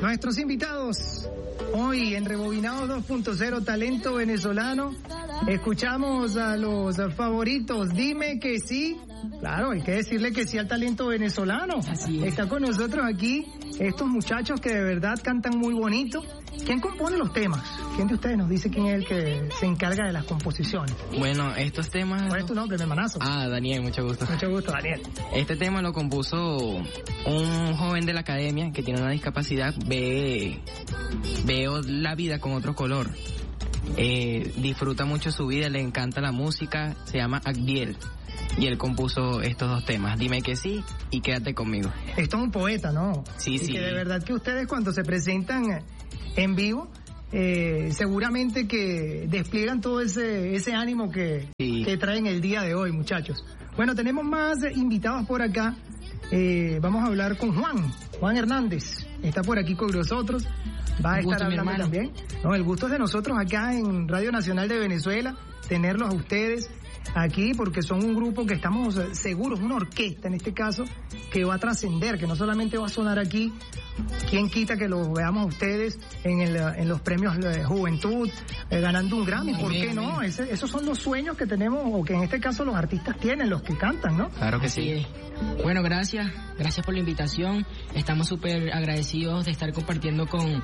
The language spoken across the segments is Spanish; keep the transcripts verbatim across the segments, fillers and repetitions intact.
Nuestros invitados hoy en Rebobinados dos punto cero, talento venezolano. Escuchamos a los favoritos. Dime que sí. Claro, hay que decirle que sí al talento venezolano. Así es. Está con nosotros aquí estos muchachos que de verdad cantan muy bonito. ¿Quién compone los temas? ¿Quién de ustedes nos dice quién es el que se encarga de las composiciones? Bueno, estos temas... ¿Cuál es tu nombre, mi hermanazo? Ah, Daniel, mucho gusto. Mucho gusto, Daniel. Este tema lo compuso un joven de la academia que tiene una discapacidad, ve, ve la vida con otro color. Eh, disfruta mucho su vida, le encanta la música, se llama Agdiel. Y él compuso estos dos temas, Dime que sí y Quédate conmigo. Esto es un poeta, ¿no? Sí, y sí. Que de verdad que ustedes cuando se presentan en vivo, eh, seguramente que despliegan todo ese ese ánimo que, sí. que traen el día de hoy, muchachos. Bueno, tenemos más invitados por acá. Eh, vamos a hablar con Juan, Juan Hernández. Está por aquí con nosotros. Va a estar hablando también. No, el gusto es de nosotros acá en Radio Nacional de Venezuela, tenerlos a ustedes aquí porque son un grupo que estamos seguros, una orquesta en este caso, que va a trascender, que no solamente va a sonar aquí, quién quita que los veamos a ustedes en, el, en los premios de Juventud, eh, ganando un Grammy, ¿por qué no? Ese, esos son los sueños que tenemos, o que en este caso los artistas tienen, los que cantan, ¿no? Claro que sí. Bueno, gracias, gracias por la invitación, estamos súper agradecidos de estar compartiendo con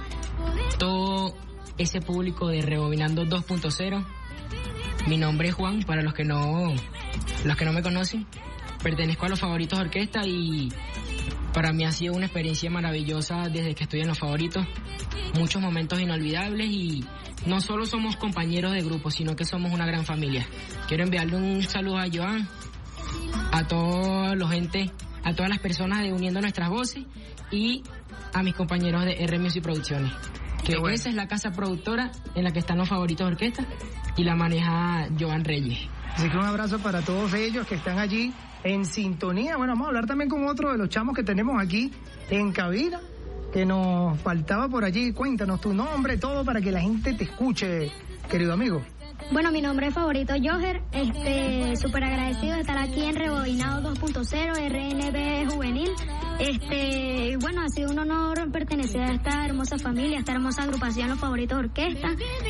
todo ese público de Rebobinando dos punto cero. Mi nombre es Juan, para los que no los que no me conocen. Pertenezco a Los Favoritos Orquesta y para mí ha sido una experiencia maravillosa desde que estoy en Los Favoritos. Muchos momentos inolvidables y no solo somos compañeros de grupo, sino que somos una gran familia. Quiero enviarle un saludo a Joan, a toda la gente, a todas las personas de Uniendo Nuestras Voces y a mis compañeros de R Music Producciones. Que bueno. Esa es la casa productora en la que están Los Favoritos Orquesta y la maneja Joan Reyes. Así que un abrazo para todos ellos que están allí en sintonía. Bueno, vamos a hablar también con otro de los chamos que tenemos aquí en cabina, que nos faltaba por allí. Cuéntanos tu nombre, todo para que la gente te escuche, querido amigo. Bueno, mi nombre es Favorito Joher, este, súper agradecido de estar aquí en Rebobinados dos punto cero, R N B Juvenil. Este, bueno, ha sido un honor pertenecer a esta hermosa familia, a esta hermosa agrupación Los Favoritos Orquesta.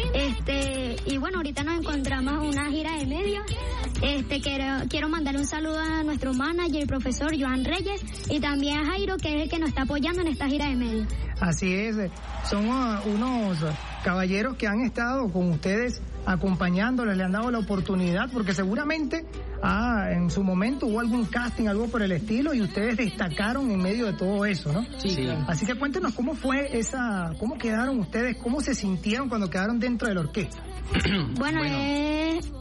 Este, y bueno, ahorita nos encontramos en una gira de medios. Este, quiero, quiero mandarle un saludo a nuestro manager, el profesor Joan Reyes, y también a Jairo, que es el que nos está apoyando en esta gira de medios. Así es, son uh, unos caballeros que han estado con ustedes acompañándoles, le han dado la oportunidad, porque seguramente ah, en su momento hubo algún casting, algo por el estilo, y ustedes destacaron en medio de todo eso, ¿no? Sí, sí. Así que cuéntenos cómo fue esa, cómo quedaron ustedes, cómo se sintieron cuando quedaron dentro de la orquesta. Bueno, bueno. es...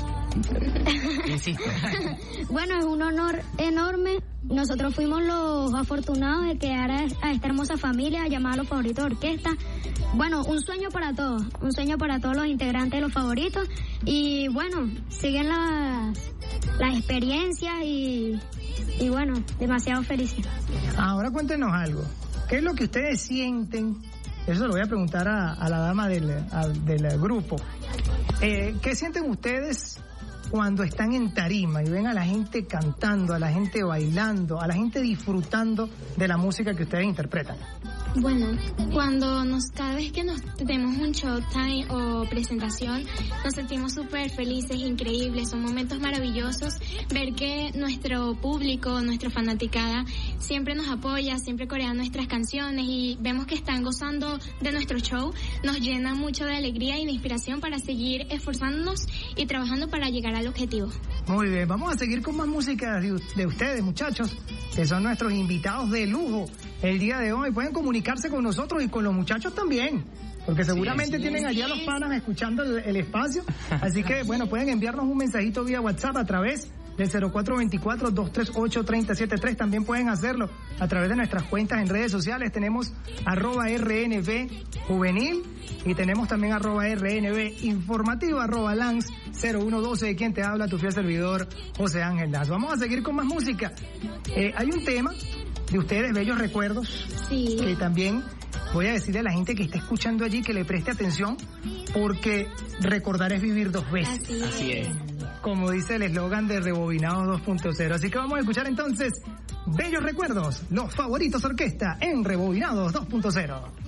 Insisto. Bueno, es un honor enorme. Nosotros fuimos los afortunados de quedar a esta hermosa familia llamada Los Favoritos Orquesta. Bueno, un sueño para todos, un sueño para todos los integrantes de Los Favoritos. Y bueno, siguen las, las experiencias y, y bueno, demasiado felices. Ahora cuéntenos algo. ¿Qué es lo que ustedes sienten? Eso lo voy a preguntar a, a la dama del, a, del grupo. Eh, ¿Qué sienten ustedes cuando están en tarima y ven a la gente cantando, a la gente bailando, a la gente disfrutando de la música que ustedes interpretan? Bueno, cuando nos, cada vez que nos tenemos un showtime o presentación, nos sentimos súper felices, increíbles, son momentos maravillosos, ver que nuestro público, nuestra fanaticada, siempre nos apoya, siempre corea nuestras canciones y vemos que están gozando de nuestro show, nos llena mucho de alegría y de inspiración para seguir esforzándonos y trabajando para llegar al objetivo. Muy bien, vamos a seguir con más música de, de ustedes, muchachos, que son nuestros invitados de lujo el día de hoy. Pueden comunicarse con nosotros y con los muchachos también, porque seguramente sí, sí, tienen allá los panas escuchando el, el espacio. Así que, bueno, pueden enviarnos un mensajito vía WhatsApp a través del cero cuatro dos cuatro, dos tres ocho, tres cero siete tres. También pueden hacerlo a través de nuestras cuentas en redes sociales. Tenemos arroba R N B Juvenil y tenemos también arroba R N B Informativo, arroba Lance cero uno doce, de quien te habla tu fiel servidor, José Ángel Lazo. Vamos a seguir con más música. Eh, hay un tema de ustedes, Bellos Recuerdos, sí, que también voy a decirle a la gente que está escuchando allí que le preste atención, porque recordar es vivir dos veces. Así es. Así es. Como dice el eslogan de Rebobinados dos punto cero. Así que vamos a escuchar entonces Bellos Recuerdos, Los Favoritos Orquesta en Rebobinados dos punto cero.